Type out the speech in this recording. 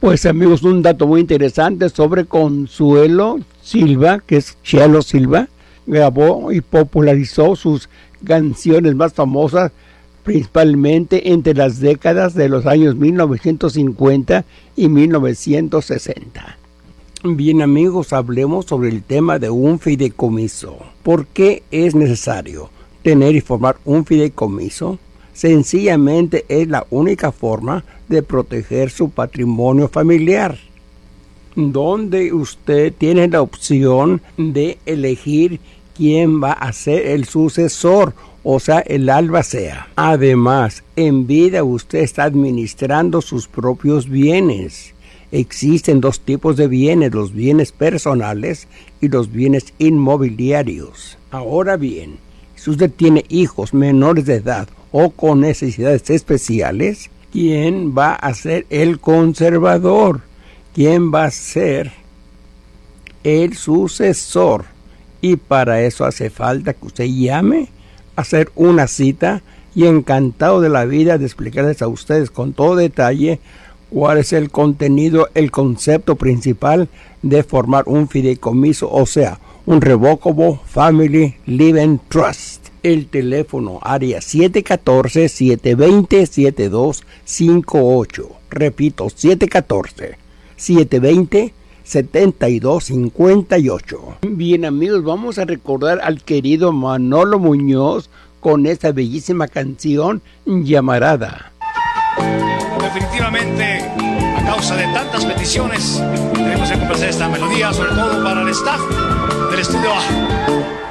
Pues amigos, un dato muy interesante sobre Consuelo Silva, que es Chelo Silva, grabó y popularizó sus canciones más famosas principalmente entre las décadas de los años 1950 y 1960. Bien amigos, hablemos sobre el tema de un fideicomiso. ¿Por qué es necesario tener y formar un fideicomiso? Sencillamente es la única forma de proteger su patrimonio familiar, donde usted tiene la opción de elegir quién va a ser el sucesor, o sea, el albacea. Además, en vida usted está administrando sus propios bienes. Existen dos tipos de bienes, los bienes personales y los bienes inmobiliarios. Ahora bien, si usted tiene hijos menores de edad o con necesidades especiales, ¿quién va a ser el conservador? ¿Quién va a ser el sucesor? Y para eso hace falta que usted llame a hacer una cita, y encantado de la vida de explicarles a ustedes con todo detalle cuál es el contenido, el concepto principal de formar un fideicomiso, o sea, un Revocable Family Living Trust. El teléfono área 714-720-7258. Repito, 714-720-7258. Bien amigos, vamos a recordar al querido Manolo Muñoz con esta bellísima canción Llamarada. Definitivamente, a causa de tantas peticiones, tenemos que complacer esta melodía, sobre todo para el staff del estudio A.